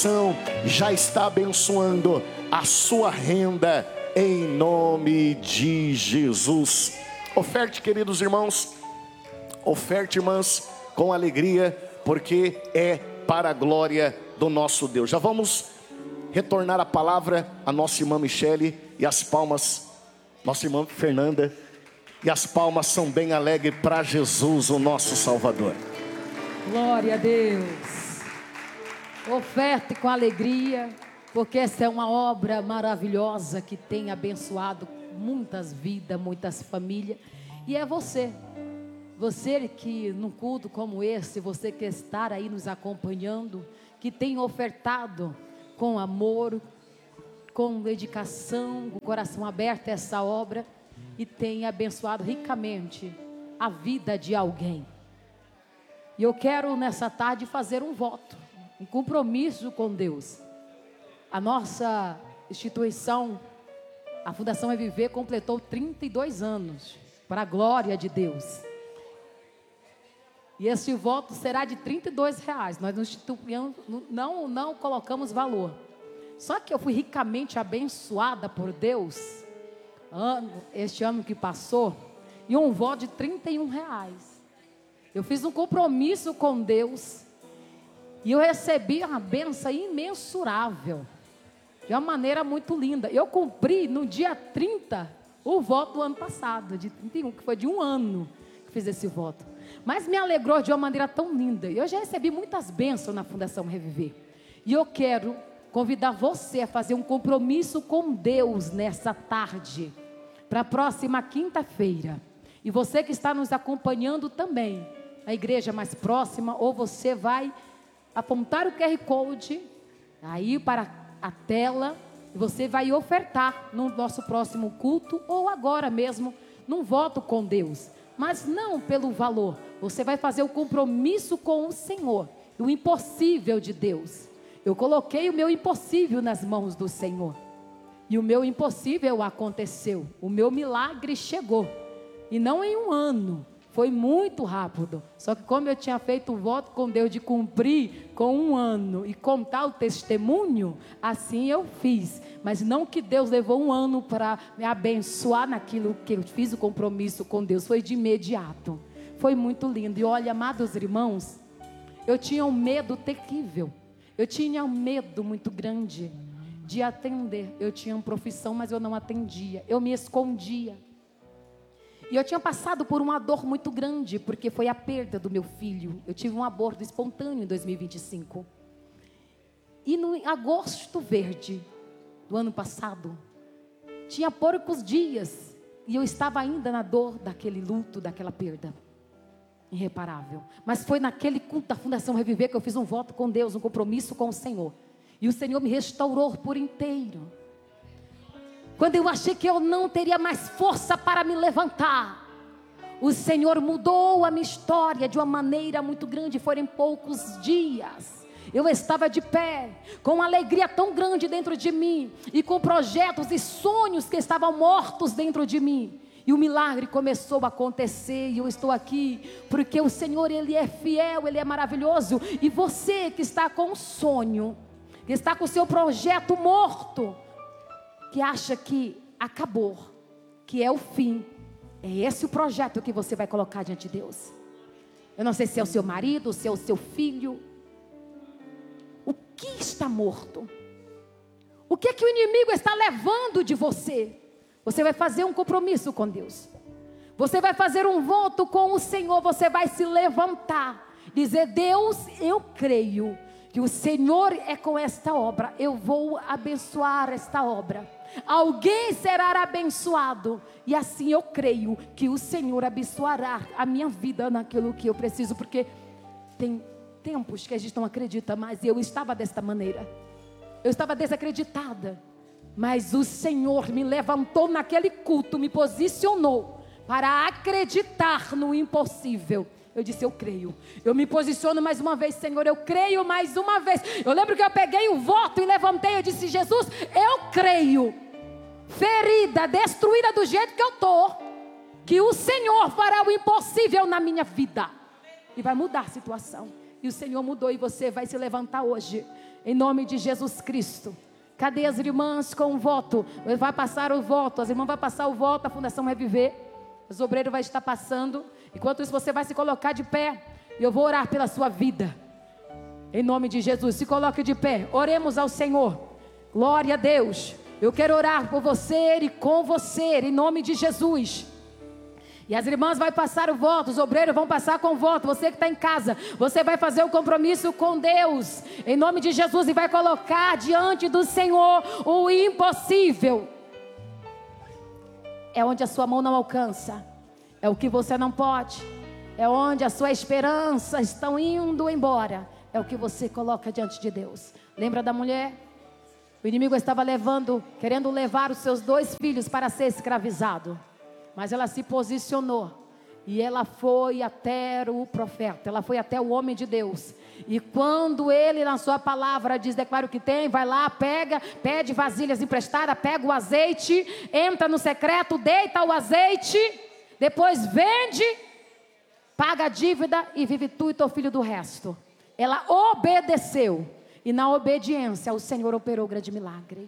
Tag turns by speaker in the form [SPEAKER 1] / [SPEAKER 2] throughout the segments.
[SPEAKER 1] já está abençoando a sua renda em nome de Jesus. Oferte, queridos irmãos, oferte, irmãs, com alegria, porque é para a glória do nosso Deus. Já vamos retornar a palavra à nossa irmã Michele, e as palmas, nossa irmã Fernanda, e as palmas são bem alegres para Jesus, o nosso Salvador.
[SPEAKER 2] Glória a Deus. Oferte com alegria, porque essa é uma obra maravilhosa que tem abençoado muitas vidas, muitas famílias. E é você que num culto como esse, você que está aí nos acompanhando, que tem ofertado com amor, com dedicação, com o coração aberto a essa obra, e tem abençoado ricamente a vida de alguém. E eu quero nessa tarde fazer um voto, um compromisso com Deus. A nossa instituição, a Fundação Reviver, completou 32 anos, para a glória de Deus. E esse voto será de R$32. Nós não colocamos valor. Só que eu fui ricamente abençoada por Deus, este ano que passou, e um voto de R$31. Eu fiz um compromisso com Deus, e eu recebi uma bênção imensurável, de uma maneira muito linda. Eu cumpri no dia 30 o voto do ano passado, de 31, que foi de um ano que fiz esse voto. Mas me alegrou de uma maneira tão linda. Eu já recebi muitas bênçãos na Fundação Reviver. E eu quero convidar você a fazer um compromisso com Deus nessa tarde, para a próxima quinta-feira. E você que está nos acompanhando também, a igreja mais próxima, ou você vai apontar o QR Code aí para a tela, e você vai ofertar no nosso próximo culto, ou agora mesmo, num voto com Deus. Mas não pelo valor, você vai fazer o compromisso com o Senhor, o impossível de Deus. Eu coloquei o meu impossível nas mãos do Senhor, e o meu impossível aconteceu, o meu milagre chegou, e não em um ano, foi muito rápido. Só que como eu tinha feito um voto com Deus de cumprir com um ano e contar o testemunho, assim eu fiz. Mas não que Deus levou um ano para me abençoar naquilo que eu fiz o compromisso com Deus, foi de imediato. Foi muito lindo. E olha, amados irmãos, eu tinha um medo terrível, eu tinha um medo muito grande de atender. Eu tinha uma profissão, mas eu não atendia, eu me escondia. E eu tinha passado por uma dor muito grande, porque foi a perda do meu filho. Eu tive um aborto espontâneo em 2025. E no agosto verde do ano passado, tinha poucos dias, e eu estava ainda na dor daquele luto, daquela perda irreparável. Mas foi naquele culto da Fundação Reviver que eu fiz um voto com Deus, um compromisso com o Senhor. E o Senhor me restaurou por inteiro. Quando eu achei que eu não teria mais força para me levantar, o Senhor mudou a minha história de uma maneira muito grande. Foram poucos dias, eu estava de pé, com uma alegria tão grande dentro de mim, e com projetos e sonhos que estavam mortos dentro de mim. E o milagre começou a acontecer, e eu estou aqui, porque o Senhor, Ele é fiel, Ele é maravilhoso. E você que está com um sonho, que está com o seu projeto morto, que acha que acabou, que é o fim, é esse o projeto que você vai colocar diante de Deus. Eu não sei se é o seu marido, se é o seu filho. O que está morto? O que é que o inimigo está levando de você? Você vai fazer um compromisso com Deus, você vai fazer um voto com o Senhor, você vai se levantar, dizer: Deus, eu creio que o Senhor é com esta obra, eu vou abençoar esta obra, alguém será abençoado, e assim eu creio que o Senhor abençoará a minha vida naquilo que eu preciso, porque tem tempos que a gente não acredita mais, e eu estava desta maneira, eu estava desacreditada, mas o Senhor me levantou naquele culto, me posicionou para acreditar no impossível. Eu disse: eu creio, eu me posiciono mais uma vez, Senhor, eu creio mais uma vez. Eu lembro que eu peguei o voto e levantei, eu disse: Jesus, eu creio, ferida, destruída do jeito que eu estou, que o Senhor fará o impossível na minha vida, e vai mudar a situação. E o Senhor mudou e você vai se levantar hoje, em nome de Jesus Cristo. Cadê as irmãs com o voto? Vai passar o voto, as irmãs vão passar o voto, a Fundação Reviver. Os obreiros vão estar passando. Enquanto isso você vai se colocar de pé. E eu vou orar pela sua vida. Em nome de Jesus, se coloque de pé. Oremos ao Senhor. Glória a Deus. Eu quero orar por você e com você, em nome de Jesus. E as irmãs vão passar o voto, os obreiros vão passar com o voto. Você que está em casa, você vai fazer o compromisso com Deus, em nome de Jesus, e vai colocar diante do Senhor o impossível. É onde a sua mão não alcança, é o que você não pode, é onde a sua esperança estão indo embora, é o que você coloca diante de Deus. Lembra da mulher? O inimigo estava querendo levar os seus 2 filhos para ser escravizado. Mas ela se posicionou. E ela foi até o profeta. Ela foi até o homem de Deus. E quando ele na sua palavra diz, declara o que tem, vai lá, pede vasilhas emprestadas, pega o azeite, entra no secreto, deita o azeite, depois vende, paga a dívida e vive tu e teu filho do resto. Ela obedeceu. E na obediência o Senhor operou grande milagre.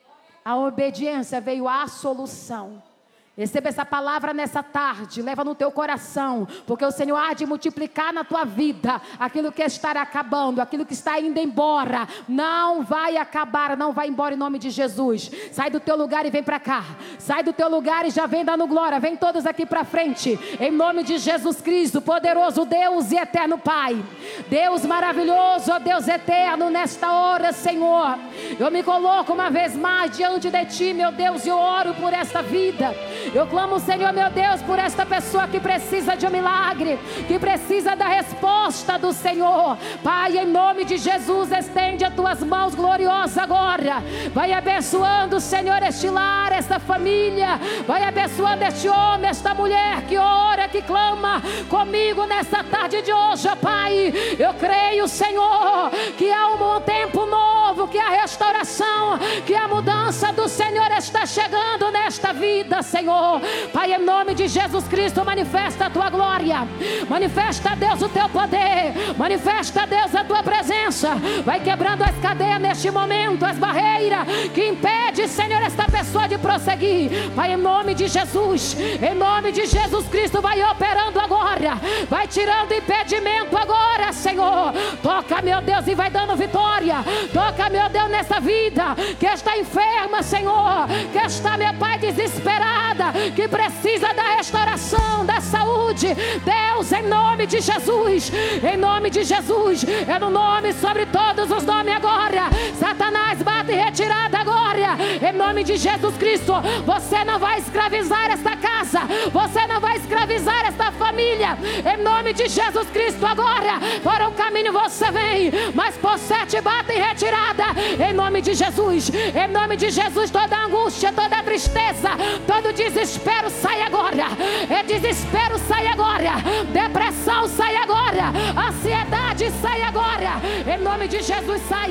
[SPEAKER 2] A obediência veio à solução. Receba essa palavra nessa tarde, leva no teu coração, porque o Senhor há de multiplicar na tua vida aquilo que está acabando, aquilo que está indo embora, não vai acabar, não vai embora em nome de Jesus. Sai do teu lugar e vem para cá, sai do teu lugar e já vem dando glória, vem todos aqui para frente, em nome de Jesus Cristo, poderoso Deus e eterno Pai, Deus maravilhoso, ó Deus eterno, nesta hora, Senhor, eu me coloco uma vez mais diante de Ti, meu Deus, e eu oro por esta vida. Eu clamo, Senhor, meu Deus, por esta pessoa que precisa de um milagre, que precisa da resposta do Senhor. Pai, em nome de Jesus, estende as tuas mãos gloriosas agora. Vai abençoando, Senhor, este lar, esta família. Vai abençoando este homem, esta mulher que ora, que clama comigo nesta tarde de hoje, ó Pai. Eu creio, Senhor, que há um tempo novo, que a restauração, que a mudança do Senhor está chegando nesta vida, Senhor. Pai, em nome de Jesus Cristo, manifesta a tua glória, manifesta, Deus, o teu poder, manifesta, Deus, a tua presença. Vai quebrando as cadeias neste momento, as barreiras que impedem, Senhor, esta pessoa de prosseguir. Pai, em nome de Jesus, em nome de Jesus Cristo, vai operando agora, vai tirando impedimento agora, Senhor. Toca, meu Deus, e vai dando vitória. Toca, meu Deus, nessa vida que está enferma, Senhor, que está, meu Pai, desesperada, que precisa da restauração, da saúde. Deus, em nome de Jesus, em nome de Jesus, é no nome sobre todos os nomes agora. Satanás, bate retirada agora, em nome de Jesus Cristo. Você não vai escravizar esta casa, você não vai escravizar esta família, em nome de Jesus Cristo agora. Por um caminho você vem, mas por 7 bate retirada, em nome de Jesus. Em nome de Jesus, toda angústia, toda tristeza, todo desespero sai agora. Desespero sai agora. Depressão sai agora. Ansiedade sai agora. Em nome de Jesus, sai.